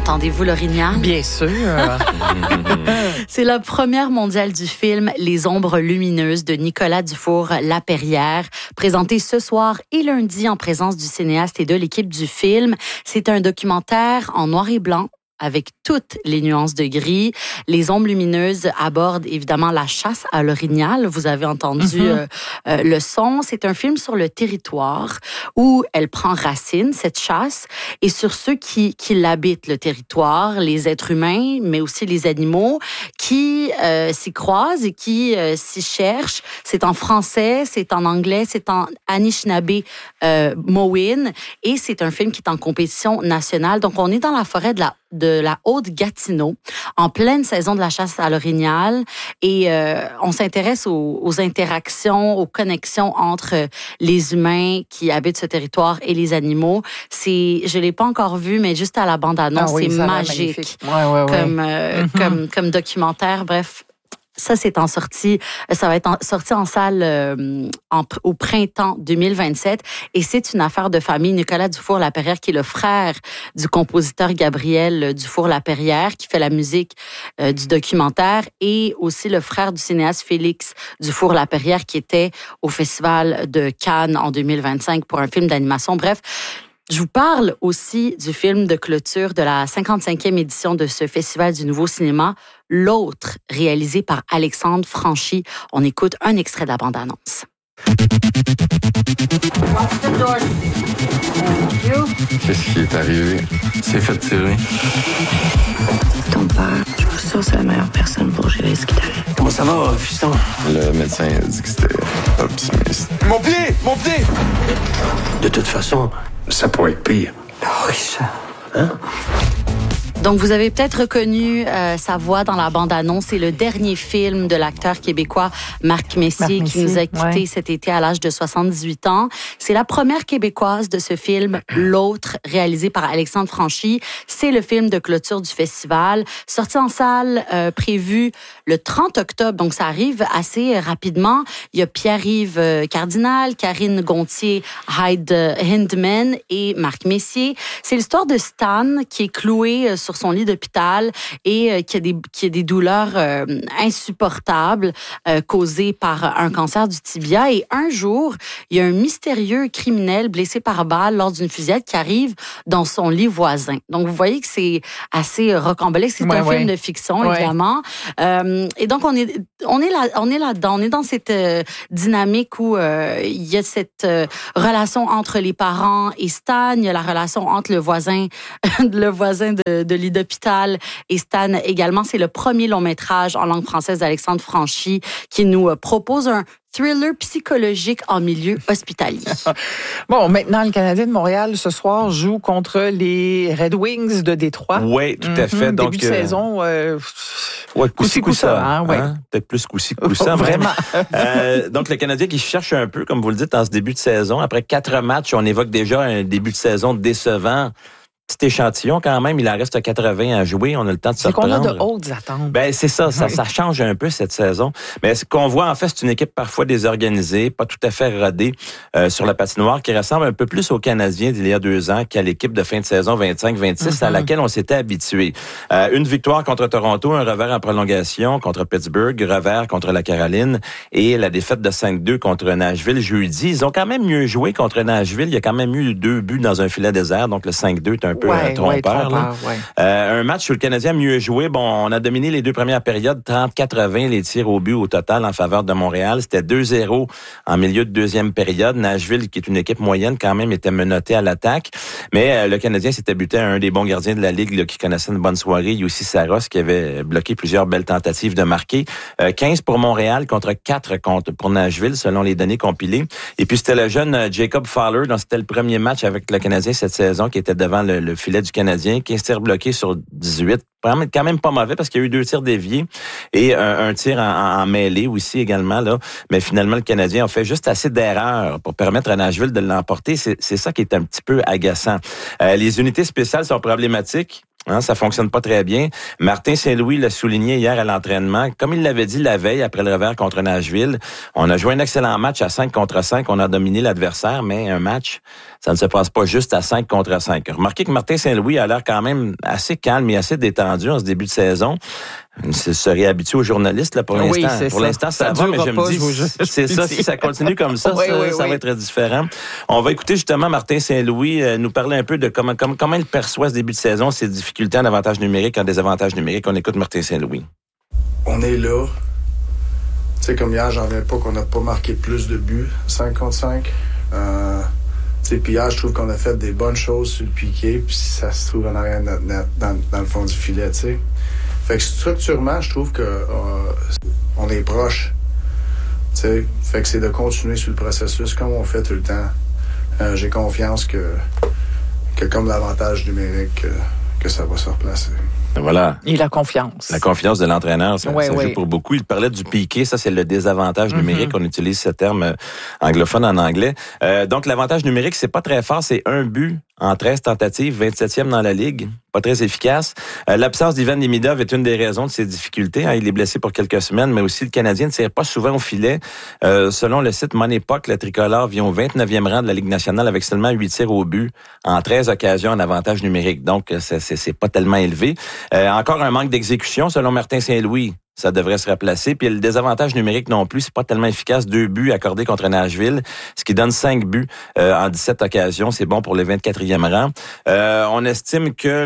Entendez-vous l'orignal? Bien sûr. C'est la première mondiale du film Les Ombres lumineuses de Nicolas Dufour-Lapeyrière, présenté ce soir et lundi en présence du cinéaste et de l'équipe du film. C'est un documentaire en noir et blanc avec toutes les nuances de gris. Les Ombres lumineuses abordent évidemment la chasse à l'orignal. Vous avez entendu le son. C'est un film sur le territoire où elle prend racine, cette chasse, et sur ceux qui l'habitent, le territoire, les êtres humains, mais aussi les animaux, qui s'y croisent et qui s'y cherchent. C'est en français, c'est en anglais, c'est en Anishinaabe Mowin, et c'est un film qui est en compétition nationale. Donc, on est dans la forêt de la Haute-Gatineau, en pleine saison de la chasse à l'orignal, et on s'intéresse aux interactions, aux connexions entre les humains qui habitent ce territoire et les animaux. Je l'ai pas encore vu, mais juste à la bande-annonce, c'est magique comme documentaire. Bref. Ça va être sorti en salle au printemps 2027, et c'est une affaire de famille. Nicolas Dufour-Lapeyrière, qui est le frère du compositeur Gabriel Dufour-Lapeyrière, qui fait la musique du documentaire, et aussi le frère du cinéaste Félix Dufour-Lapeyrière, qui était au Festival de Cannes en 2025 pour un film d'animation. Bref, je vous parle aussi du film de clôture de la 55e édition de ce Festival du Nouveau Cinéma, L'Autre, réalisé par Alexandre Franchi. On écoute un extrait de la bande-annonce. Qu'est-ce qui est arrivé? C'est fait tirer. Ton père, je suis sûre que c'est la meilleure personne pour gérer ce qui t'arrive. Comment ça va, fiston? Le médecin a dit que c'était optimiste. Mon pied! Mon pied! De toute façon, ça pourrait être pire. Oui, ça. Hein? Donc, vous avez peut-être reconnu sa voix dans la bande-annonce. C'est le dernier film de l'acteur québécois Marc Messier qui nous a quittés cet été à l'âge de 78 ans. C'est la première québécoise de ce film, L'Autre, réalisé par Alexandre Franchi. C'est le film de clôture du festival, sorti en salle, prévu le 30 octobre. Donc, ça arrive assez rapidement. Il y a Pierre-Yves Cardinal, Karine Gontier, Hyde Hindman et Marc Messier. C'est l'histoire de Stan qui est cloué sur son lit d'hôpital et qui a des douleurs insupportables causées par un cancer du tibia. Et un jour, il y a un mystérieux criminel blessé par balle lors d'une fusillade qui arrive dans son lit voisin. Donc, vous voyez que c'est assez rocambolesque. C'est un film de fiction, évidemment. Et donc, on est là-dedans. On est dans cette dynamique où il y a cette relation entre les parents et Stan. Il y a la relation entre le voisin de lit d'hôpital et Stan également. C'est le premier long métrage en langue française d'Alexandre Franchi qui nous propose un thriller psychologique en milieu hospitalier. Bon, maintenant, le Canadien de Montréal, ce soir, joue contre les Red Wings de Détroit. Oui, tout à fait. Donc, début de saison, coup-ci, coup-ça. Peut-être plus coup-ci, coup-ça. Vraiment. Donc, le Canadien qui cherche un peu, comme vous le dites, en ce début de saison. Après 4 matchs, on évoque déjà un début de saison décevant. Petit échantillon quand même, il en reste 80 à jouer, on a le temps de se reprendre. C'est qu'on a de hautes attentes. Ben c'est ça change un peu cette saison. Mais ce qu'on voit en fait, c'est une équipe parfois désorganisée, pas tout à fait rodée sur la patinoire, qui ressemble un peu plus aux Canadiens d'il y a 2 ans qu'à l'équipe de fin de saison 25-26 à laquelle on s'était habitué. Une victoire contre Toronto, un revers en prolongation contre Pittsburgh, revers contre la Caroline et la défaite de 5-2 contre Nashville jeudi. Ils ont quand même mieux joué contre Nashville. Il y a quand même eu 2 buts dans un filet désert, donc le 5-2 est un peu trompeur. Un match où le Canadien a mieux joué. Bon, on a dominé les 2 premières périodes, 30-80 les tirs au but au total en faveur de Montréal. C'était 2-0 en milieu de deuxième période. Nashville, qui est une équipe moyenne quand même, était menotté à l'attaque. Mais le Canadien s'était buté à un des bons gardiens de la Ligue là, qui connaissait une bonne soirée, Jussi Saros, qui avait bloqué plusieurs belles tentatives de marquer. 15 pour Montréal contre 4 pour Nashville, selon les données compilées. Et puis c'était le jeune Jacob Fowler, dont c'était le premier match avec le Canadien cette saison, qui était devant le filet du Canadien, 15 tirs bloqués sur 18. Quand même pas mauvais parce qu'il y a eu 2 tirs déviés et un tir en mêlée aussi également là. Mais finalement, le Canadien a fait juste assez d'erreurs pour permettre à Nashville de l'emporter. C'est ça qui est un petit peu agaçant. Les unités spéciales sont problématiques. Hein, ça fonctionne pas très bien. Martin Saint-Louis l'a souligné hier à l'entraînement. Comme il l'avait dit la veille après le revers contre Nashville, on a joué un excellent match à 5 contre 5. On a dominé l'adversaire, mais un match, ça ne se passe pas juste à 5 contre 5. Remarquez que Martin Saint-Louis a l'air quand même assez calme et assez détendu en ce début de saison. Il se serait habitué aux journalistes là, pour l'instant. Oui, pour l'instant, ça va, mais je me dis, c'est ça, si ça continue comme ça, ça va être différent. On va écouter justement Martin Saint-Louis nous parler un peu de comment il perçoit ce début de saison, ses difficultés en avantage numérique, en désavantage numérique. On écoute Martin Saint-Louis. On est là. Tu sais, comme hier, j'en reviens pas qu'on n'a pas marqué plus de buts, 5 contre 5. Puis hier, je trouve qu'on a fait des bonnes choses sur le piqué, puis ça se trouve en arrière de notre net, dans le fond du filet, tu sais. Fait que structurellement, je trouve que on est proche. Tu sais, fait que c'est de continuer sur le processus comme on fait tout le temps. J'ai confiance que comme l'avantage numérique, que ça va se replacer. Voilà. Et la confiance. La confiance de l'entraîneur, ça joue pour beaucoup. Il parlait du piqué, ça c'est le désavantage numérique. On utilise ce terme anglophone en anglais. Donc l'avantage numérique, c'est pas très fort, c'est 1 but en 13 tentatives, 27e dans la Ligue. Pas très efficace. L'absence d'Ivan Demidov est une des raisons de ses difficultés. Hein. Il est blessé pour quelques semaines, mais aussi le Canadien ne tire pas souvent au filet. Selon le site Moneypuck, le tricolore vient au 29e rang de la Ligue nationale avec seulement 8 tirs au but en 13 occasions en avantage numérique. Donc, c'est pas tellement élevé. Encore un manque d'exécution, selon Martin Saint-Louis. Ça devrait se replacer. Puis le désavantage numérique non plus, c'est pas tellement efficace. 2 buts accordés contre Nashville, ce qui donne 5 buts en 17 occasions. C'est bon pour le 24e rang. On estime que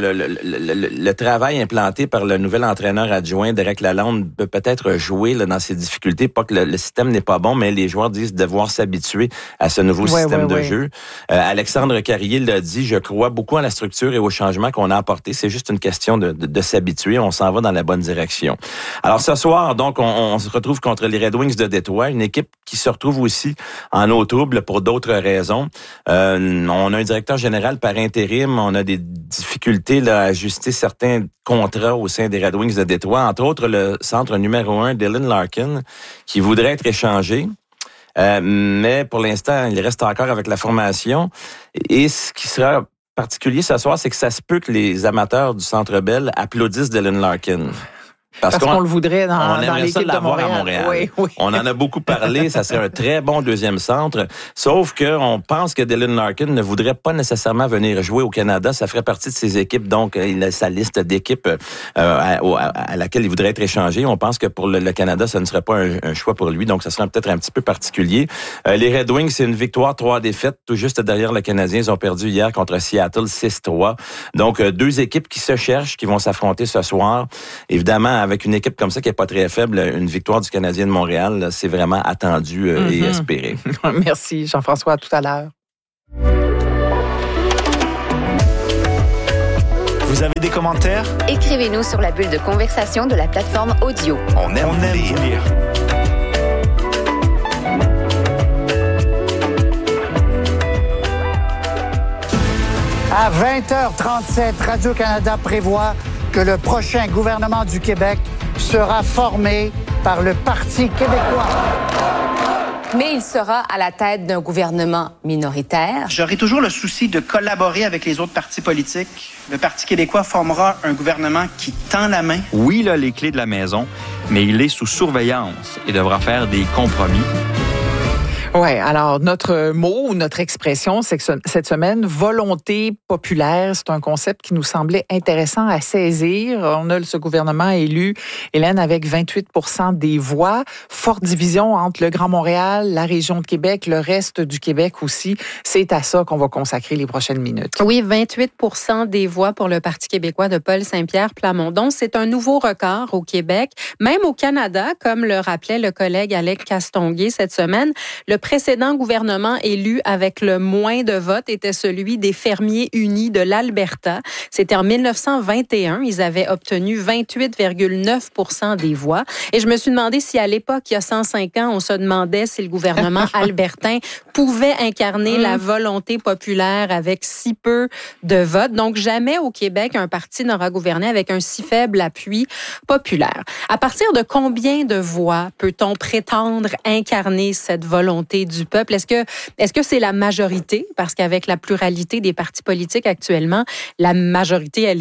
le travail implanté par le nouvel entraîneur adjoint, Derek Lalonde, peut peut-être jouer là, dans ses difficultés. Pas que le système n'est pas bon, mais les joueurs disent devoir s'habituer à ce nouveau système de jeu. Alexandre Carrier l'a dit, je crois beaucoup à la structure et au changement qu'on a apporté. C'est juste une question de s'habituer. On s'en va dans la bonne direction. Alors ce soir, donc, on se retrouve contre les Red Wings de Détroit, une équipe qui se retrouve aussi en eau trouble pour d'autres raisons. On a un directeur général par intérim, on a des difficultés là, à ajuster certains contrats au sein des Red Wings de Détroit, entre autres le centre numéro 1, Dylan Larkin, qui voudrait être échangé. Mais pour l'instant, il reste encore avec la formation. Et ce qui sera particulier ce soir, c'est que ça se peut que les amateurs du Centre Bell applaudissent Dylan Larkin. Parce qu'on le voudrait dans l'équipe de Montréal. À Montréal. Oui. On en a beaucoup parlé, ça serait un très bon deuxième centre, sauf qu'on pense que Dylan Larkin ne voudrait pas nécessairement venir jouer au Canada, ça ferait partie de ses équipes, donc il a sa liste d'équipes à laquelle il voudrait être échangé. On pense que pour le Canada, ça ne serait pas un choix pour lui, donc ça serait peut-être un petit peu particulier. Les Red Wings, c'est une victoire, 3 défaites, tout juste derrière le Canadien. Ils ont perdu hier contre Seattle 6-3. Donc, 2 équipes qui se cherchent, qui vont s'affronter ce soir. Évidemment, avec une équipe comme ça qui est pas très faible, une victoire du Canadien de Montréal, là, c'est vraiment attendu et espéré. Merci, Jean-François. À tout à l'heure. Vous avez des commentaires? Écrivez-nous sur la bulle de conversation de la plateforme audio. On aime vous lire. À 20h37, Radio-Canada prévoit que le prochain gouvernement du Québec sera formé par le Parti québécois. Mais il sera à la tête d'un gouvernement minoritaire. J'aurai toujours le souci de collaborer avec les autres partis politiques. Le Parti québécois formera un gouvernement qui tend la main. Oui, il a les clés de la maison, mais il est sous surveillance et devra faire des compromis. Oui, alors notre mot ou notre expression, c'est que cette semaine, volonté populaire, c'est un concept qui nous semblait intéressant à saisir. On a ce gouvernement élu, Hélène, avec 28% des voix. Forte division entre le Grand Montréal, la région de Québec, le reste du Québec aussi. C'est à ça qu'on va consacrer les prochaines minutes. Oui, 28% des voix pour le Parti québécois de Paul Saint-Pierre Plamondon. C'est un nouveau record au Québec, même au Canada, comme le rappelait le collègue Alec Castonguay cette semaine. Le précédent gouvernement élu avec le moins de votes était celui des Fermiers unis de l'Alberta. C'était en 1921. Ils avaient obtenu 28,9% des voix. Et je me suis demandé si à l'époque, il y a 105 ans, on se demandait si le gouvernement albertain pouvait incarner la volonté populaire avec si peu de votes. Donc, jamais au Québec, un parti n'aura gouverné avec un si faible appui populaire. À partir de combien de voix peut-on prétendre incarner cette volonté du peuple? Est-ce que c'est la majorité? Parce qu'avec la pluralité des partis politiques actuellement, la majorité, elle est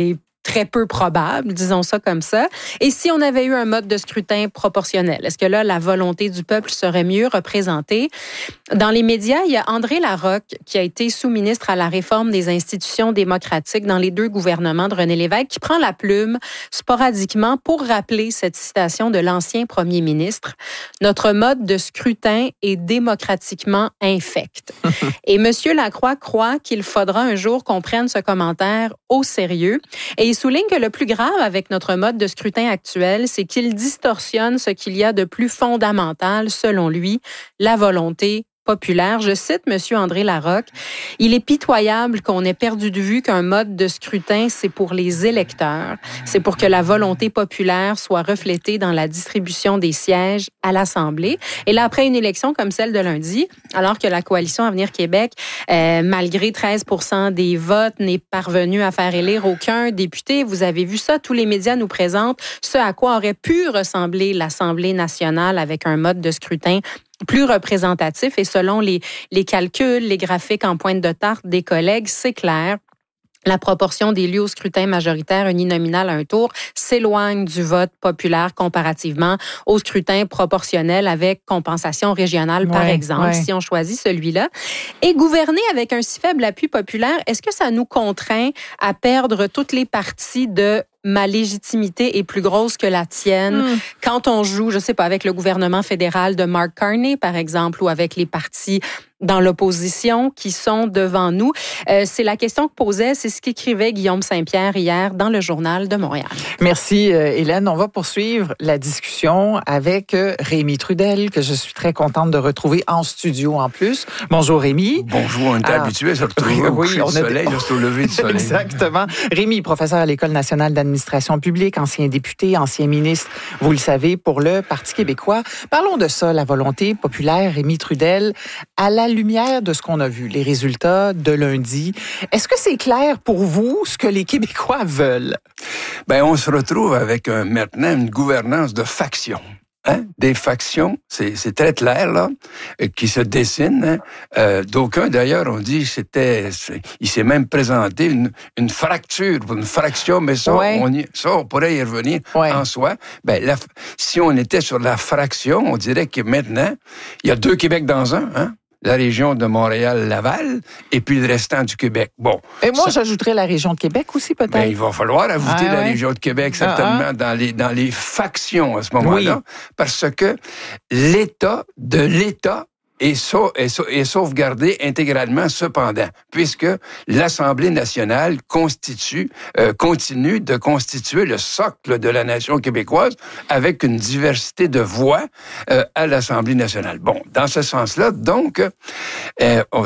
très peu probable, disons ça comme ça. Et si on avait eu un mode de scrutin proportionnel, est-ce que là, la volonté du peuple serait mieux représentée? Dans les médias, il y a André Larocque, qui a été sous-ministre à la réforme des institutions démocratiques dans les 2 gouvernements de René Lévesque, qui prend la plume sporadiquement pour rappeler cette citation de l'ancien premier ministre. « Notre mode de scrutin est démocratiquement infect. » Et M. Lacroix croit qu'il faudra un jour qu'on prenne ce commentaire au sérieux. Et il souligne que le plus grave avec notre mode de scrutin actuel, c'est qu'il distorsionne ce qu'il y a de plus fondamental, selon lui, la volonté populaire. Je cite M. André Larocque. « Il est pitoyable qu'on ait perdu de vue qu'un mode de scrutin, c'est pour les électeurs. C'est pour que la volonté populaire soit reflétée dans la distribution des sièges à l'Assemblée. » Et là, après une élection comme celle de lundi, alors que la coalition Avenir Québec, malgré 13% des votes, n'est parvenue à faire élire aucun député, vous avez vu ça, tous les médias nous présentent ce à quoi aurait pu ressembler l'Assemblée nationale avec un mode de scrutin plus représentatif. Et selon les calculs, les graphiques en pointe de tarte des collègues, c'est clair. La proportion d'élus au scrutin majoritaire uninominal à un tour s'éloigne du vote populaire comparativement au scrutin proportionnel avec compensation régionale, par exemple, si on choisit celui-là. Et gouverner avec un si faible appui populaire, est-ce que ça nous contraint à perdre toutes les parties de ma légitimité est plus grosse que la tienne quand on joue, je sais pas, avec le gouvernement fédéral de Mark Carney, par exemple, ou avec les partis dans l'opposition qui sont devant nous. C'est la question que posait, c'est ce qu'écrivait Guillaume Saint-Pierre hier dans le Journal de Montréal. Merci, Hélène. On va poursuivre la discussion avec Rémi Trudel, que je suis très contente de retrouver en studio en plus. Bonjour, Rémi. Bonjour, on est habitué à se retrouver au coucher du soleil, juste au lever du soleil. Exactement. Rémi, professeur à l'École nationale d'administration publique, ancien député, ancien ministre, vous le savez, pour le Parti québécois. Parlons de ça, la volonté populaire, Rémi Trudel, à la lumière de ce qu'on a vu, les résultats de lundi. Est-ce que c'est clair pour vous ce que les Québécois veulent? Ben, on se retrouve avec maintenant une gouvernance de factions. Hein? Des factions, c'est très clair, là, qui se dessinent. Hein? D'aucuns, d'ailleurs, ont dit il s'est même présenté une fracture, une fraction, mais ça, on pourrait y revenir en soi. Ben, si on était sur la fraction, on dirait que maintenant, il y a 2 Québec dans un, hein? La région de Montréal-Laval et puis le restant du Québec. Bon. Et moi, j'ajouterais la région de Québec aussi, peut-être. Ben, il va falloir ajouter la région de Québec, certainement, dans les factions à ce moment-là, parce que l'État est sauvegardé intégralement, cependant, puisque l'Assemblée nationale continue de constituer le socle de la nation québécoise avec une diversité de voix à l'Assemblée nationale. Bon, dans ce sens-là, donc, on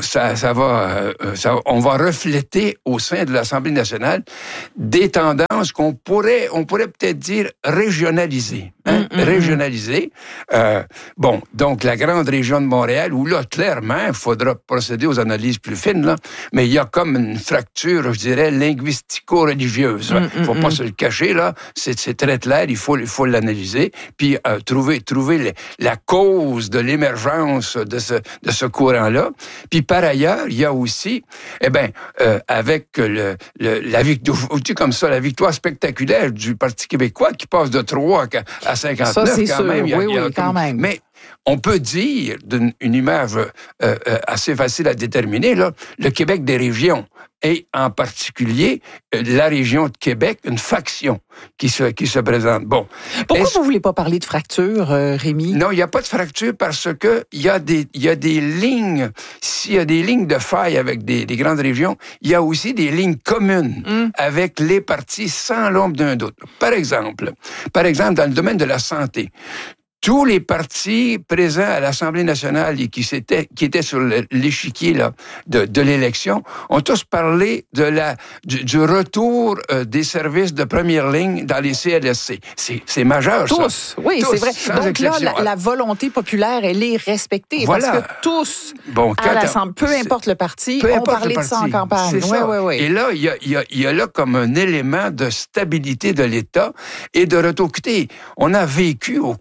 va refléter au sein de l'Assemblée nationale des tendances qu'on pourrait peut-être dire régionalisées. Hein? Régionalisées. Bon, donc la grande région de Montréal, où là, clairement, il faudra procéder aux analyses plus fines, là, mais il y a comme une fracture, je dirais, linguistico-religieuse. Il ne faut pas se le cacher, là. C'est très clair, il faut l'analyser, puis trouver la cause de l'émergence de ce courant-là. Puis par ailleurs, il y a aussi, avec la victoire spectaculaire du Parti québécois qui passe de 3 à 59, ça, c'est quand sûr. même. Quand même. Mais on peut dire, d'une image assez facile à déterminer, là, le Québec des régions, et en particulier la région de Québec, une faction qui se présente. Bon. Pourquoi vous ne voulez pas parler de fracture, Rémi? Non, il n'y a pas de fracture parce que il y a des lignes. S'il y a des lignes de faille avec des grandes régions, il y a aussi des lignes communes avec les partis sans l'ombre d'un doute. Par exemple, dans le domaine de la santé, tous les partis présents à l'Assemblée nationale et qui étaient sur l'échiquier là de l'élection ont tous parlé du retour des services de première ligne dans les CLSC. C'est majeur, tous, ça. Oui, tous, c'est vrai. Donc exception. Là, la volonté populaire, elle est respectée. Voilà. Parce que tous, à l'Assemblée, peu importe le parti, ont parlé de ça en campagne. Oui. Et là, il y a là comme un élément de stabilité de l'État et de retour. Écoutez, on a vécu au cours des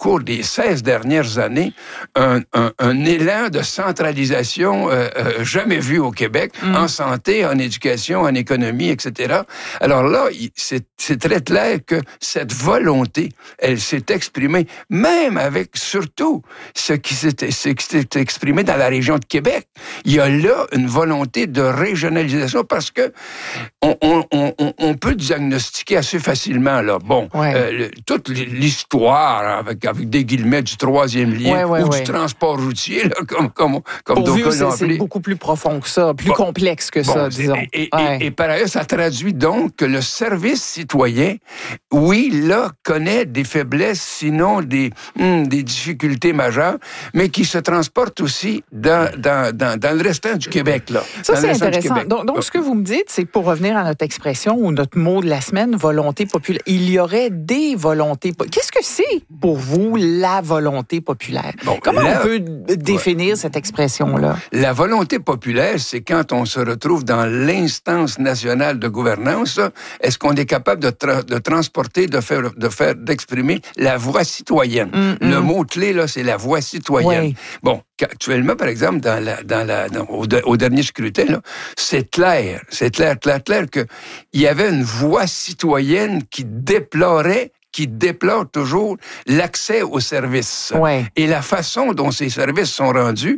16 dernières années un élan de centralisation jamais vu au Québec, en santé, en éducation, en économie, etc. Alors là, c'est très clair que cette volonté, elle s'est exprimée, même avec, surtout, ce qui s'est exprimé dans la région de Québec. Il y a là une volonté de régionalisation parce que on peut diagnostiquer assez facilement, là, toute l'histoire, avec des guillemets, du troisième lien ou du transport routier, là, comme d'aucuns l'ont appelé. C'est beaucoup plus profond que ça, plus complexe que ça, disons. Et par ailleurs, ça traduit donc que le service citoyen, oui, là, connaît des faiblesses, sinon des difficultés majeures, mais qui se transportent aussi dans le restant du Québec, là. Ça, c'est intéressant. Donc, ce que vous me dites, c'est pour revenir à notre expression ou notre mot de la semaine, volonté populaire. Il y aurait des volontés populaires. Qu'est-ce que c'est pour vous, la volonté populaire? Comment on peut définir cette expression-là? La volonté populaire, c'est quand on se retrouve dans l'instance nationale de gouvernance, là, est-ce qu'on est capable de transporter, d'exprimer la voix citoyenne? Le mot-clé, là, c'est la voix citoyenne. Oui. Bon, actuellement, par exemple, au dernier scrutin, là, c'est clair qu'il y avait une voix citoyenne qui déplore toujours l'accès aux services. Ouais. Et la façon dont ces services sont rendus,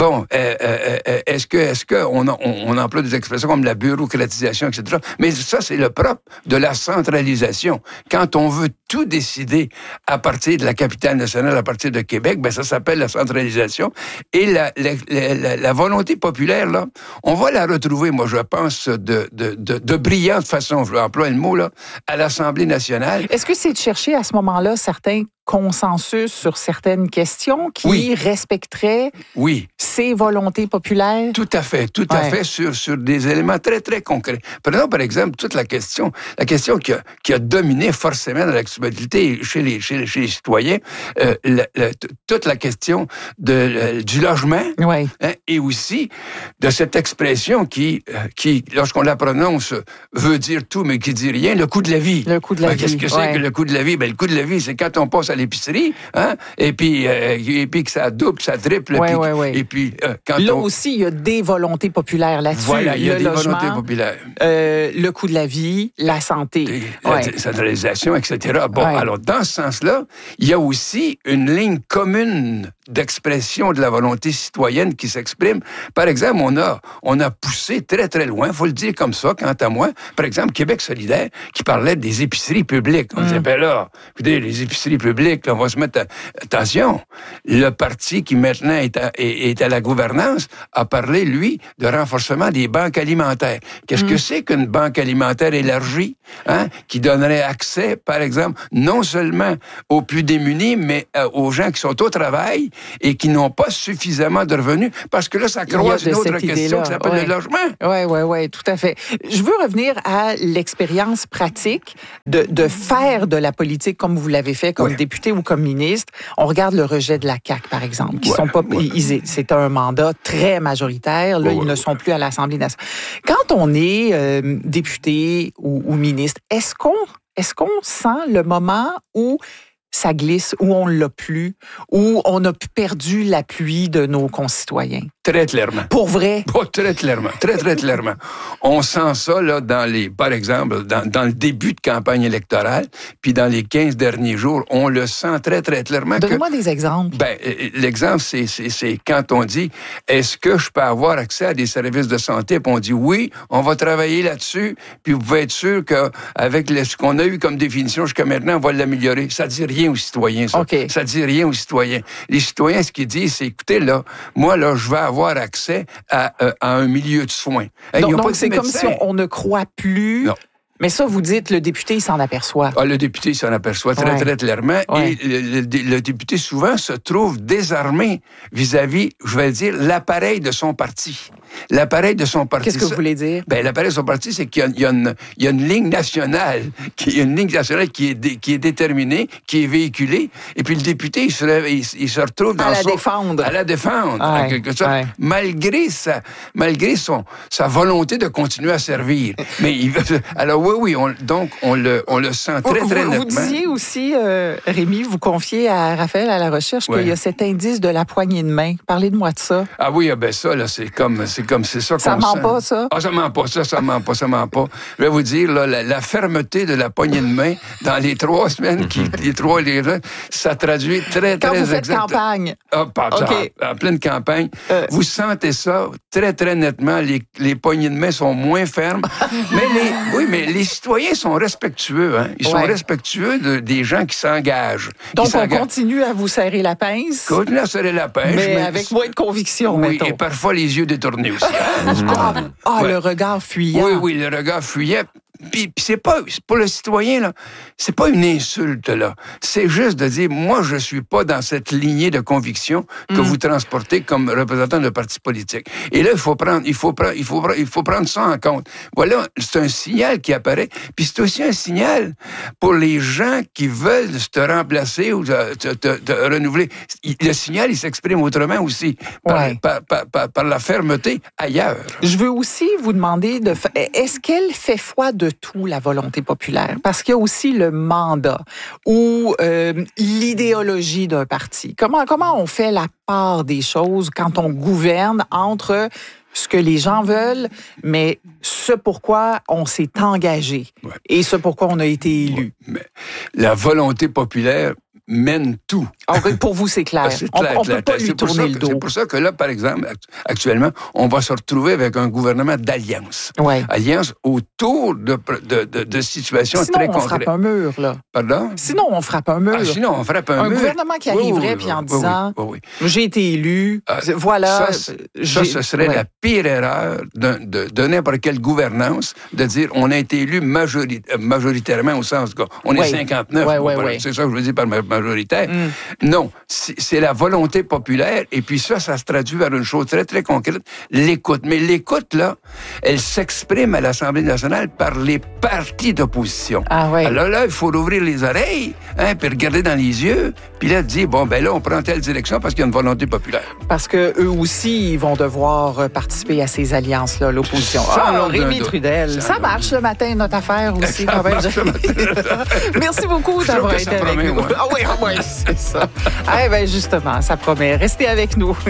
est-ce que on emploie des expressions comme la bureaucratisation, etc. Mais ça, c'est le propre de la centralisation. Quand on veut tout décider à partir de la capitale nationale, à partir de Québec, ça s'appelle la centralisation. Et la volonté populaire, là, on va la retrouver, moi, je pense, de brillante façon, je vais employer le mot, là, à l'Assemblée nationale. Est-ce que c'est de chercher à ce moment-là certains consensus sur certaines questions qui respecteraient ces volontés populaires? Tout à fait sur des éléments très, très concrets. Prenons, par exemple, toute la question qui a dominé forcément dans l'actualité chez les citoyens, toute la question du logement, et aussi de cette expression qui, lorsqu'on la prononce, veut dire tout, mais qui dit rien, le coût de la vie. Le coût de la vie. Qu'est-ce que c'est que le coût de la vie? Le coût de la vie, c'est quand on passe à l'épicerie, et puis que ça double, ça triple. Et puis, là aussi, il y a des volontés populaires là-dessus. Voilà, il y a des volontés populaires. Le coût de la vie, la santé. La centralisation, etc. Alors, dans ce sens-là, il y a aussi une ligne commune d'expression de la volonté citoyenne qui s'exprime. Par exemple, on a poussé très, très loin, il faut le dire comme ça, quant à moi, par exemple, Québec solidaire, qui parlait des épiceries publiques. On disait, là, écoutez, les épiceries publiques, là, on va se mettre attention. Le parti qui maintenant est à la gouvernance a parlé, lui, de renforcement des banques alimentaires. Qu'est-ce que c'est qu'une banque alimentaire élargie, qui donnerait accès, par exemple, non seulement aux plus démunis, mais aux gens qui sont au travail et qui n'ont pas suffisamment de revenus, parce que là, ça croise une autre question qui s'appelle le logement. Oui, tout à fait. Je veux revenir à l'expérience pratique de faire de la politique comme vous l'avez fait, comme député ou comme ministre. On regarde le rejet de la CAQ, par exemple, qui sont pas... C'est un mandat très majoritaire. Là, ils ne sont plus à l'Assemblée nationale. Quand on est député ou ministre, est-ce qu'on sent le moment où ça glisse, où on l'a plus, où on a perdu l'appui de nos concitoyens? Très clairement. Pour vrai? Très clairement. Très clairement. On sent ça, là, par exemple, dans le début de campagne électorale, puis dans les 15 derniers jours, on le sent très, très clairement. Donne-moi des exemples. L'exemple, c'est quand on dit, est-ce que je peux avoir accès à des services de santé? Puis on dit oui, on va travailler là-dessus, puis vous pouvez être sûr qu'avec ce qu'on a eu comme définition jusqu'à maintenant, on va l'améliorer. Ça dit rien aux citoyens, ça. Okay. Ça dit rien aux citoyens. Les citoyens, ce qu'ils disent, c'est, écoutez, là, moi, là, je vais avoir accès à un milieu de soins. Donc c'est comme si on ne croit plus... Non. Mais ça, vous dites, le député, il s'en aperçoit. Le député, il s'en aperçoit très, très clairement. Et le député, souvent, se trouve désarmé vis-à-vis, je vais dire, l'appareil de son parti. L'appareil de son parti. Qu'est-ce que vous voulez dire? L'appareil de son parti, c'est qu'il y a une ligne nationale, qui est déterminée, qui est véhiculée. Et puis le député, il se retrouve dans à la défendre. En quelque sorte, malgré sa volonté de continuer à servir. Mais alors Oui, donc on le sent très nettement. Vous disiez aussi, Rémi, vous confiez à Raphaël à la recherche qu'il y a cet indice de la poignée de main. Parlez de moi de ça. Ah oui, ça, là, c'est ça qu'on sent. Ça ment pas, ça? Ah, ça ment pas. Je vais vous dire, là, la fermeté de la poignée de main dans les 3 semaines, ça traduit très Quand vous faites exactement. campagne. En pleine campagne, vous sentez ça très, très nettement. Les poignées de main sont moins fermes. mais les citoyens sont respectueux. Hein? Ils sont respectueux des gens qui s'engagent. Donc, on continue à vous serrer la pince. Continue à serrer la pince. Mais avec moins de conviction, oui, mettons. Et parfois les yeux détournés aussi. Le regard fuyant. Oui, le regard fuyant. Puis c'est pas pour le citoyen, là, c'est pas une insulte, là. C'est juste de dire, moi, je suis pas dans cette lignée de conviction que vous transportez comme représentant de parti politique. Et là, il faut prendre ça en compte. Voilà, c'est un signal qui apparaît. Puis c'est aussi un signal pour les gens qui veulent te remplacer ou te renouveler. Le signal, il s'exprime autrement aussi, par la fermeté ailleurs. Je veux aussi vous demander, est-ce qu'elle fait foi de tout, la volonté populaire? Parce qu'il y a aussi le mandat ou l'idéologie d'un parti. Comment on fait la part des choses quand on gouverne entre ce que les gens veulent, mais ce pourquoi on s'est engagé et ce pourquoi on a été élu? Mais la volonté populaire mène tout. Pour vous, c'est clair. On ne peut pas lui tourner le dos. C'est pour ça que là, par exemple, actuellement, on va se retrouver avec un gouvernement d'alliance. Alliance autour de situations très concrètes. Sinon, on frappe un mur, là. Pardon? Sinon, on frappe un mur. Sinon, on frappe un mur. Un gouvernement qui arriverait puis en disant j'ai été élu, voilà. Ce serait la pire erreur de n'importe quelle gouvernance de dire on a été élu majoritairement au sens que on est 59. C'est ça que je veux dire par majoritaire. Non, c'est la volonté populaire et puis ça se traduit par une chose très, très concrète, l'écoute. Mais l'écoute, là, elle s'exprime à l'Assemblée nationale par les partis d'opposition. Alors là, il faut ouvrir les oreilles, puis regarder dans les yeux, puis là, dire, là, on prend telle direction parce qu'il y a une volonté populaire. Parce que eux aussi, ils vont devoir participer à ces alliances-là, l'opposition. Rémi Trudel. Ça marche le matin, notre affaire aussi. Merci beaucoup d'avoir été avec nous. Oui, c'est ça. Justement, ça promet. Restez avec nous.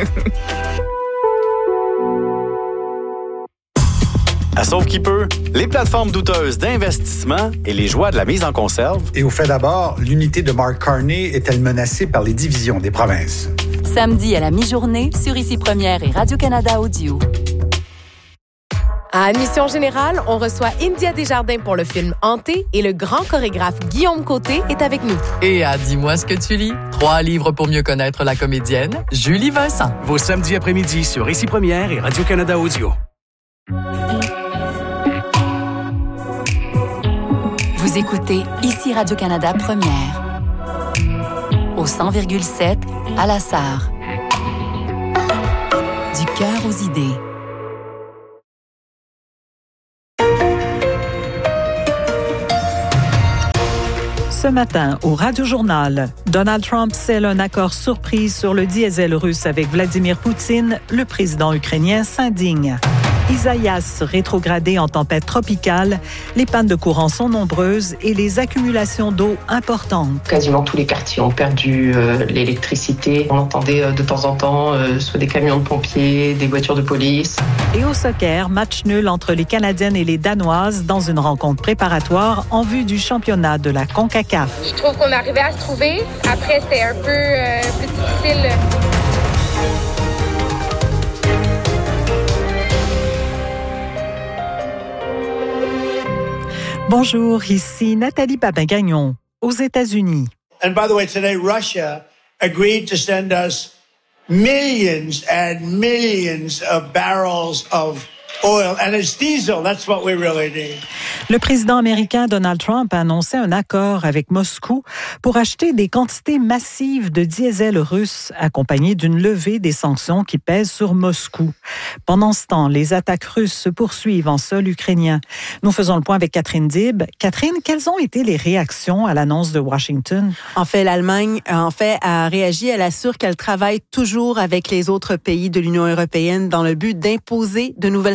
À Sauve qui peut, les plateformes douteuses d'investissement et les joies de la mise en conserve. Et au fait d'abord, l'unité de Mark Carney est-elle menacée par les divisions des provinces? Samedi à la mi-journée sur Ici Première et Radio-Canada Audio. À Admission Générale, on reçoit India Desjardins pour le film Hanté et le grand chorégraphe Guillaume Côté est avec nous. Et à Dis-moi ce que tu lis, 3 livres pour mieux connaître la comédienne Julie Vincent. Vos samedis après-midi sur Ici Première et Radio-Canada Audio. Vous écoutez Ici Radio-Canada Première. Au 100,7 à La Sarre. Du cœur aux idées. Ce matin, au Radio-Journal, Donald Trump scelle un accord surprise sur le diesel russe avec Vladimir Poutine. Le président ukrainien s'indigne. Isaias rétrogradé en tempête tropicale. Les pannes de courant sont nombreuses et les accumulations d'eau importantes. Quasiment tous les quartiers ont perdu l'électricité. On entendait de temps en temps soit des camions de pompiers, des voitures de police. Et au soccer, match nul entre les Canadiennes et les Danoises dans une rencontre préparatoire en vue du championnat de la CONCACAF. Je trouve qu'on arrivait à se trouver. Après, c'était un peu plus difficile. Bonjour, ici Nathalie Papin-Gagnon, aux États-Unis. And by the way, today Russia agreed to send us millions and millions of barrels of oil, and it's diesel. That's what we really need. Le président américain Donald Trump a annoncé un accord avec Moscou pour acheter des quantités massives de diesel russe, accompagné d'une levée des sanctions qui pèsent sur Moscou. Pendant ce temps, les attaques russes se poursuivent en sol ukrainien. Nous faisons le point avec Catherine Dib. Catherine, quelles ont été les réactions à l'annonce de Washington? En fait, l'Allemagne a réagi. Elle assure qu'elle travaille toujours avec les autres pays de l'Union européenne dans le but d'imposer de nouvelles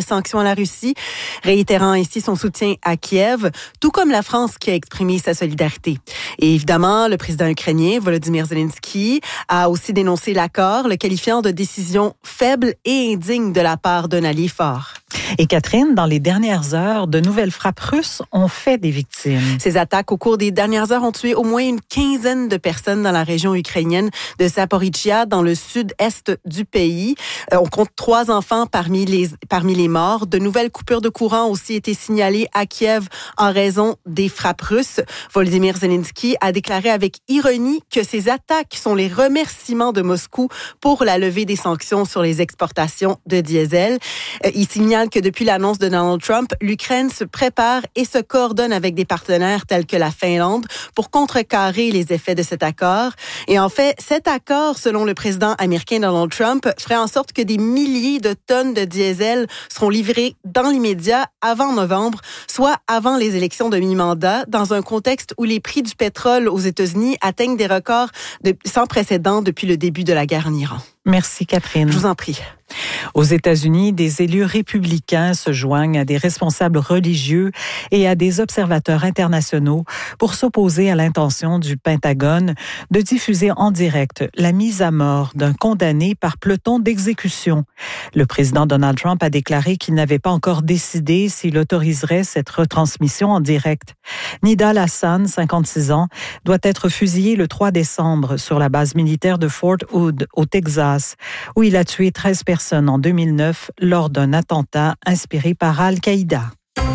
sanctions à la Russie, réitérant ainsi son soutien à Kiev, tout comme la France qui a exprimé sa solidarité. Et évidemment, le président ukrainien, Volodymyr Zelensky, a aussi dénoncé l'accord, le qualifiant de décision faible et indigne de la part d'un allié fort. Et Catherine, dans les dernières heures, de nouvelles frappes russes ont fait des victimes. Ces attaques au cours des dernières heures ont tué au moins une quinzaine de personnes dans la région ukrainienne de Zaporizhzhia, dans le sud-est du pays. On compte 3 enfants parmi les morts. De nouvelles coupures de courant ont aussi été signalées à Kiev en raison des frappes russes. Volodymyr Zelensky a déclaré avec ironie que ces attaques sont les remerciements de Moscou pour la levée des sanctions sur les exportations de diesel. Il signale que depuis l'annonce de Donald Trump, l'Ukraine se prépare et se coordonne avec des partenaires tels que la Finlande pour contrecarrer les effets de cet accord. Et en fait, cet accord, selon le président américain Donald Trump, ferait en sorte que des milliers de tonnes de diesel seront livrées dans l'immédiat avant novembre, soit avant les élections de mi-mandat, dans un contexte où les prix du pétrole aux États-Unis atteignent des records sans précédent depuis le début de la guerre en Iran. Merci Catherine. Je vous en prie. Aux États-Unis, des élus républicains se joignent à des responsables religieux et à des observateurs internationaux pour s'opposer à l'intention du Pentagone de diffuser en direct la mise à mort d'un condamné par peloton d'exécution. Le président Donald Trump a déclaré qu'il n'avait pas encore décidé s'il autoriserait cette retransmission en direct. Nidal Hassan, 56 ans, doit être fusillé le 3 décembre sur la base militaire de Fort Hood, au Texas, où il a tué 13 personnes en 2009 lors d'un attentat inspiré par Al-Qaïda.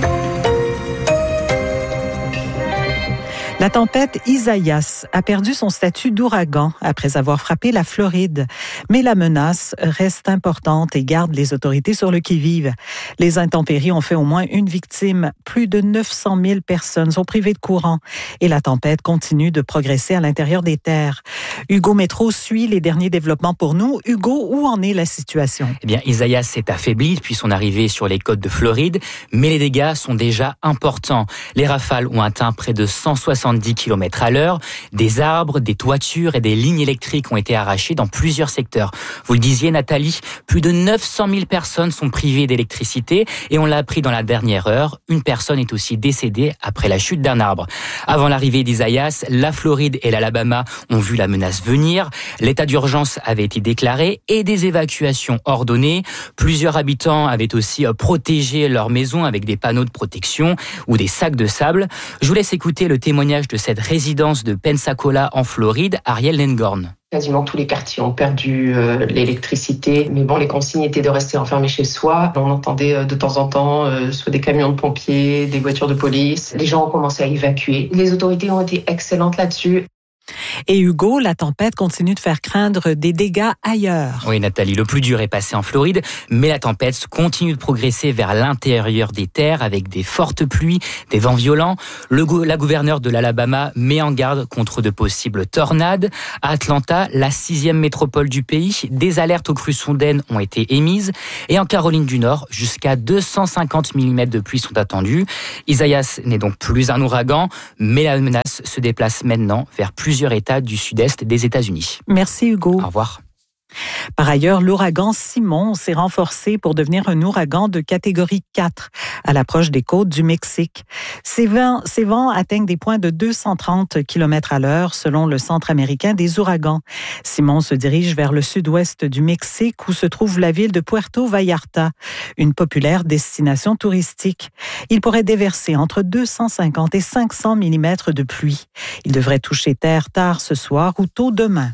La tempête Isaias a perdu son statut d'ouragan après avoir frappé la Floride. Mais la menace reste importante et garde les autorités sur le qui-vive. Les intempéries ont fait au moins une victime. Plus de 900 000 personnes sont privées de courant. Et la tempête continue de progresser à l'intérieur des terres. Hugo Métro suit les derniers développements pour nous. Hugo, où en est la situation? Eh bien, Isaias s'est affaibli depuis son arrivée sur les côtes de Floride, mais les dégâts sont déjà importants. Les rafales ont atteint près de 170 km/h. Des arbres, des toitures et des lignes électriques ont été arrachées dans plusieurs secteurs. Vous le disiez, Nathalie, plus de 900 000 personnes sont privées d'électricité et on l'a appris dans la dernière heure. Une personne est aussi décédée après la chute d'un arbre. Avant l'arrivée d'Isaias, la Floride et l'Alabama ont vu la menace venir. L'état d'urgence avait été déclaré et des évacuations ordonnées. Plusieurs habitants avaient aussi protégé leur maison avec des panneaux de protection ou des sacs de sable. Je vous laisse écouter le témoignage de cette résidence de Pensacola en Floride, Ariel Lengorn. Quasiment tous les quartiers ont perdu l'électricité. Mais bon, les consignes étaient de rester enfermés chez soi. On entendait de temps en temps soit des camions de pompiers, des voitures de police. Les gens ont commencé à évacuer. Les autorités ont été excellentes là-dessus. Et Hugo, la tempête continue de faire craindre des dégâts ailleurs. Oui, Nathalie, le plus dur est passé en Floride, mais la tempête continue de progresser vers l'intérieur des terres avec des fortes pluies, des vents violents. La gouverneure de l'Alabama met en garde contre de possibles tornades. À Atlanta, la 6e métropole du pays, des alertes aux crues soudaines ont été émises. Et en Caroline du Nord, jusqu'à 250 mm de pluie sont attendus. Isaias n'est donc plus un ouragan, mais la menace se déplace maintenant vers plusieurs États du sud-est des États-Unis. Merci Hugo. Au revoir. Par ailleurs, l'ouragan Simon s'est renforcé pour devenir un ouragan de catégorie 4 à l'approche des côtes du Mexique. Ces vents atteignent des points de 230 km/h selon le Centre américain des ouragans. Simon se dirige vers le sud-ouest du Mexique où se trouve la ville de Puerto Vallarta, une populaire destination touristique. Il pourrait déverser entre 250 et 500 mm de pluie. Il devrait toucher terre tard ce soir ou tôt demain.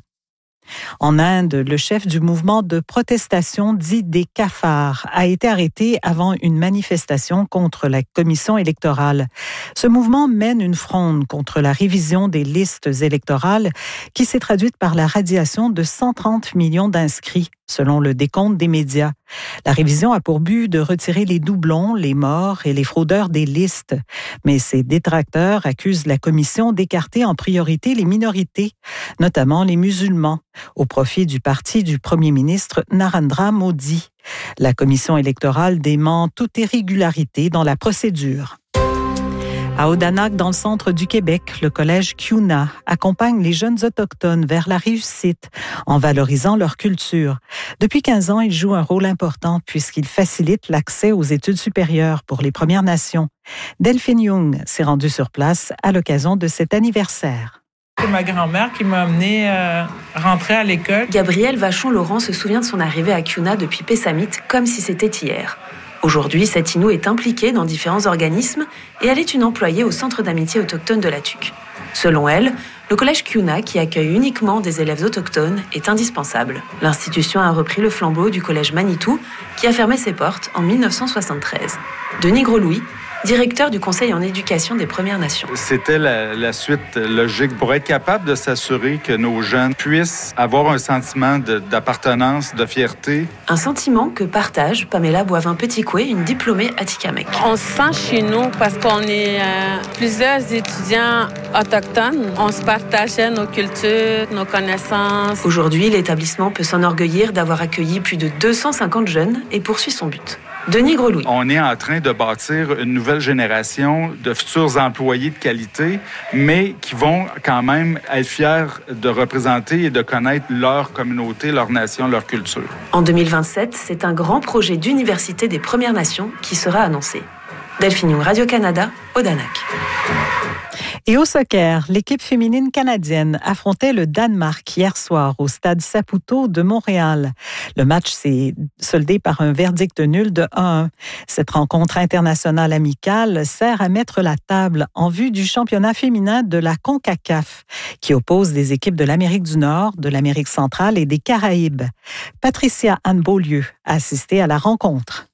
En Inde, le chef du mouvement de protestation dit des cafards a été arrêté avant une manifestation contre la commission électorale. Ce mouvement mène une fronde contre la révision des listes électorales qui s'est traduite par la radiation de 130 millions d'inscrits, selon le décompte des médias. La révision a pour but de retirer les doublons, les morts et les fraudeurs des listes. Mais ces détracteurs accusent la commission d'écarter en priorité les minorités, notamment les musulmans, au profit du parti du premier ministre Narendra Modi. La commission électorale dément toute irrégularité dans la procédure. À Odanak, dans le centre du Québec, le collège CUNA accompagne les jeunes autochtones vers la réussite en valorisant leur culture. Depuis 15 ans, il joue un rôle important puisqu'il facilite l'accès aux études supérieures pour les Premières Nations. Delphine Young s'est rendue sur place à l'occasion de cet anniversaire. C'est ma grand-mère qui m'a amenée rentrer à l'école. Gabrielle Vachon-Laurent se souvient de son arrivée à CUNA depuis Pessamit comme si c'était hier. Aujourd'hui, cette Inou est impliquée dans différents organismes et elle est une employée au Centre d'amitié autochtone de la Tuque. Selon elle, le collège CUNA, qui accueille uniquement des élèves autochtones, est indispensable. L'institution a repris le flambeau du collège Manitou, qui a fermé ses portes en 1973. Denis Gros-Louis, directeur du Conseil en éducation des Premières Nations. C'était la suite logique pour être capable de s'assurer que nos jeunes puissent avoir un sentiment d'appartenance, de fierté. Un sentiment que partage Pamela Boivin-Petitcoué, une diplômée Atikamekw. On se sent chez nous parce qu'on est plusieurs étudiants autochtones. On se partageait nos cultures, nos connaissances. Aujourd'hui, l'établissement peut s'enorgueillir d'avoir accueilli plus de 250 jeunes et poursuit son but. Denis Gros-Louis. On est en train de bâtir une nouvelle génération de futurs employés de qualité, mais qui vont quand même être fiers de représenter et de connaître leur communauté, leur nation, leur culture. En 2027, c'est un grand projet d'université des Premières Nations qui sera annoncé. Delphine Young, Radio-Canada, Odanak. Et au soccer, l'équipe féminine canadienne affrontait le Danemark hier soir au stade Saputo de Montréal. Le match s'est soldé par un verdict nul de 1-1. Cette rencontre internationale amicale sert à mettre la table en vue du championnat féminin de la CONCACAF, qui oppose des équipes de l'Amérique du Nord, de l'Amérique centrale et des Caraïbes. Patricia Anne Beaulieu a assisté à la rencontre.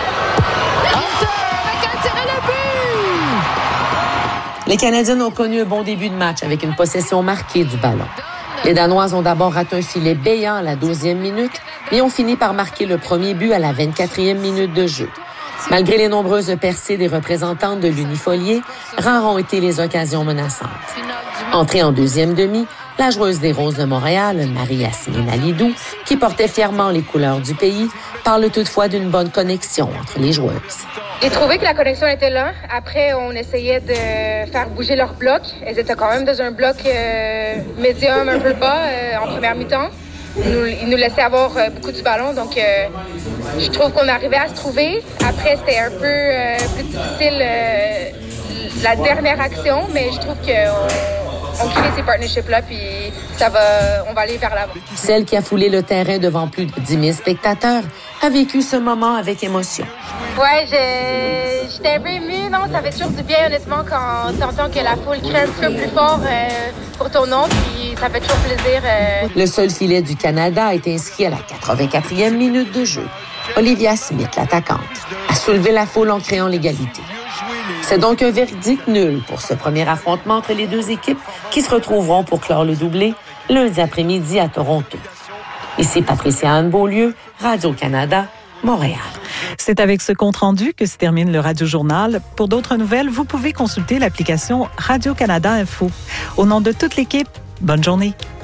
Les Canadiennes ont connu un bon début de match avec une possession marquée du ballon. Les Danoises ont d'abord raté un filet béant à la 12e minute, mais ont fini par marquer le premier but à la 24e minute de jeu. Malgré les nombreuses percées des représentantes de l'Unifolié, rares ont été les occasions menaçantes. Entrée en deuxième demi, la joueuse des Roses de Montréal, Marie-Yasmine Alidou, qui portait fièrement les couleurs du pays, parle toutefois d'une bonne connexion entre les joueuses. J'ai trouvé que la connexion était là. Après, on essayait de faire bouger leur bloc. Elles étaient quand même dans un bloc médium, un peu bas en première mi-temps. Ils nous laissaient avoir beaucoup du ballon, donc je trouve qu'on arrivait à se trouver. Après, c'était un peu plus difficile la dernière action, mais je trouve qu'on crée ces partnerships-là, puis on va aller vers l'avant. Celle qui a foulé le terrain devant plus de 10 000 spectateurs a vécu ce moment avec émotion. Ouais, j'étais un peu émue, non? Ça fait toujours du bien, honnêtement, quand tu entends que la foule crie un peu plus fort pour ton nom, puis ça fait toujours plaisir. Le seul filet du Canada a été inscrit à la 84e minute de jeu. Olivia Smith, l'attaquante, a soulevé la foule en créant l'égalité. C'est donc un verdict nul pour ce premier affrontement entre les deux équipes qui se retrouveront pour clore le doublé lundi après-midi à Toronto. Ici Patricia Anne Beaulieu, Radio-Canada, Montréal. C'est avec ce compte-rendu que se termine le Radio-Journal. Pour d'autres nouvelles, vous pouvez consulter l'application Radio-Canada Info. Au nom de toute l'équipe, bonne journée.